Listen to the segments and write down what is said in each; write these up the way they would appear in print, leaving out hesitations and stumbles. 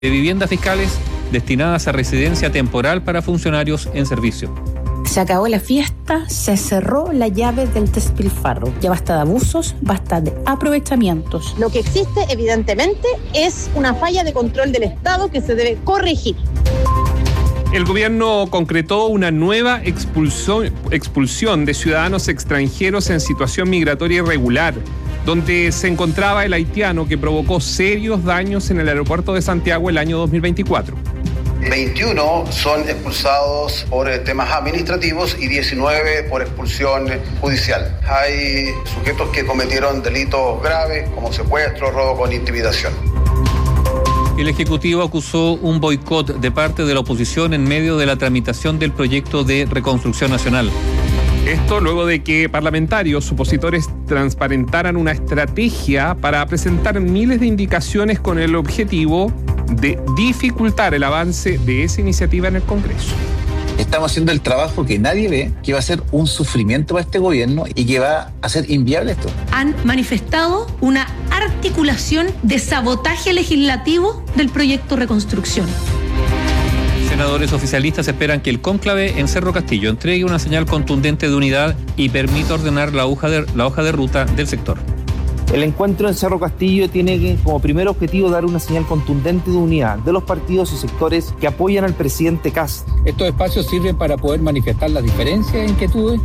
de viviendas fiscales destinadas a residencia temporal para funcionarios en servicio. Se acabó la fiesta, se cerró la llave del despilfarro. Ya basta de abusos, basta de aprovechamientos. Lo que existe, evidentemente, es una falla de control del Estado que se debe corregir. El gobierno concretó una nueva expulsión de ciudadanos extranjeros en situación migratoria irregular, donde se encontraba el haitiano que provocó serios daños en el aeropuerto de Santiago el año 2024. 21 son expulsados por temas administrativos y 19 por expulsión judicial. Hay sujetos que cometieron delitos graves como secuestro, robo con intimidación. El Ejecutivo acusó un boicot de parte de la oposición en medio de la tramitación del proyecto de reconstrucción nacional. Esto luego de que parlamentarios opositores transparentaran una estrategia para presentar miles de indicaciones con el objetivo de dificultar el avance de esa iniciativa en el Congreso. Estamos haciendo el trabajo que nadie ve, que va a ser un sufrimiento para este gobierno y que va a ser inviable esto. Han manifestado una articulación de sabotaje legislativo del proyecto Reconstrucción. Senadores oficialistas esperan que el cónclave en Cerro Castillo entregue una señal contundente de unidad y permita ordenar la hoja de ruta del sector. El encuentro en Cerro Castillo tiene como primer objetivo dar una señal contundente de unidad de los partidos y sectores que apoyan al presidente Kast. Estos espacios sirven para poder manifestar las diferencias e inquietudes.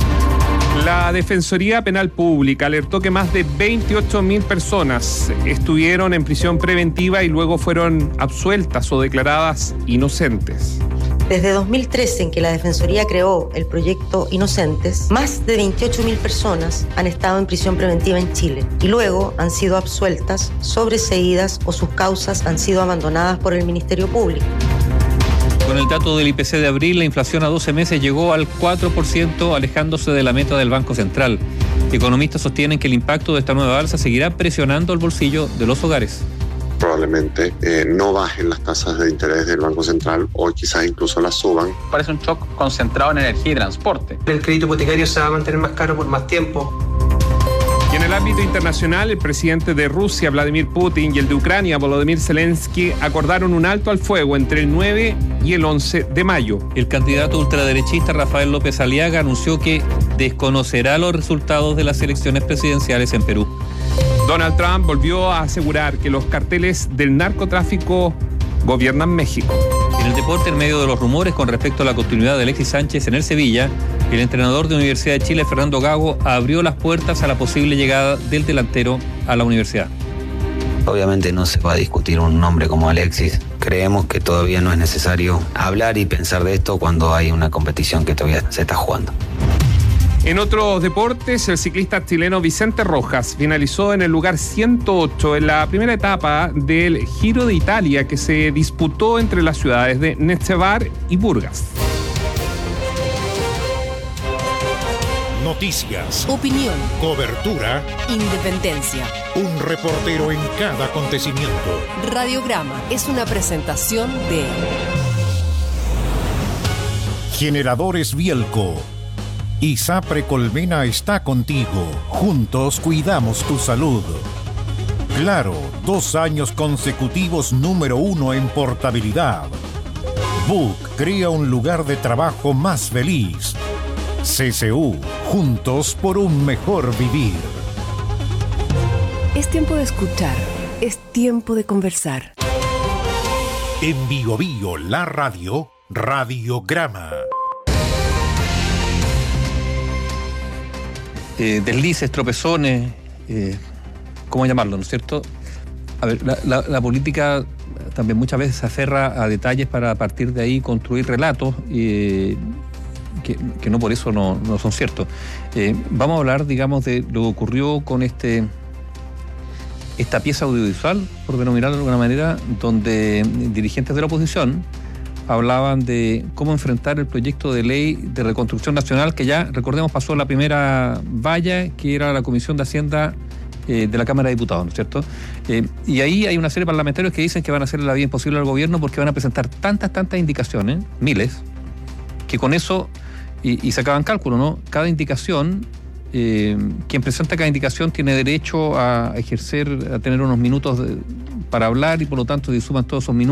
La Defensoría Penal Pública alertó que más de 28.000 personas estuvieron en prisión preventiva y luego fueron absueltas o declaradas inocentes. Desde 2013, en que la Defensoría creó el proyecto Inocentes, más de 28.000 personas han estado en prisión preventiva en Chile y luego han sido absueltas, sobreseídas o sus causas han sido abandonadas por el Ministerio Público. Con el dato del IPC de abril, la inflación a 12 meses llegó al 4%, alejándose de la meta del Banco Central. Economistas sostienen que el impacto de esta nueva alza seguirá presionando el bolsillo de los hogares. Probablemente no bajen las tasas de interés del Banco Central o quizás incluso las suban. Parece un shock concentrado en energía y transporte. El crédito hipotecario se va a mantener más caro por más tiempo. Y en el ámbito internacional, el presidente de Rusia, Vladimir Putin, y el de Ucrania, Volodymyr Zelensky, acordaron un alto al fuego entre el 9 y el 11 de mayo. El candidato ultraderechista Rafael López Aliaga anunció que desconocerá los resultados de las elecciones presidenciales en Perú. Donald Trump volvió a asegurar que los carteles del narcotráfico gobiernan México. En el deporte, en medio de los rumores con respecto a la continuidad de Alexis Sánchez en el Sevilla, el entrenador de Universidad de Chile, Fernando Gago, abrió las puertas a la posible llegada del delantero a la universidad. Obviamente no se va a discutir un nombre como Alexis. Creemos que todavía no es necesario hablar y pensar de esto cuando hay una competición que todavía se está jugando. En otros deportes, el ciclista chileno Vicente Rojas finalizó en el lugar 108 en la primera etapa del Giro de Italia que se disputó entre las ciudades de Nechevar y Burgas. Noticias, opinión, cobertura, independencia. Un reportero en cada acontecimiento. Radiograma es una presentación de Generadores Bielco. ISAPRE Colmena está contigo. Juntos cuidamos tu salud. Claro, 2 años consecutivos número 1 en portabilidad. Book crea un lugar de trabajo más feliz. CCU, juntos por un mejor vivir. Es tiempo de escuchar, es tiempo de conversar. En Bio Bio, la radio, Radiograma. Deslices, tropezones, ¿cómo llamarlo, no es cierto? A ver, la política también muchas veces se aferra a detalles para a partir de ahí construir relatos que no por eso no son ciertos. Vamos a hablar, digamos, de lo que ocurrió con esta pieza audiovisual, por denominarlo de alguna manera, donde dirigentes de la oposición hablaban de cómo enfrentar el proyecto de ley de reconstrucción nacional que ya, recordemos, pasó la primera valla, que era la Comisión de Hacienda de la Cámara de Diputados, ¿no es cierto? Y ahí hay una serie de parlamentarios que dicen que van a hacerle la vida imposible al gobierno porque van a presentar tantas indicaciones, miles, que con eso, y sacaban cálculo, ¿no? Cada indicación, quien presenta cada indicación tiene derecho a ejercer, a tener unos minutos para hablar y por lo tanto se suman todos esos minutos.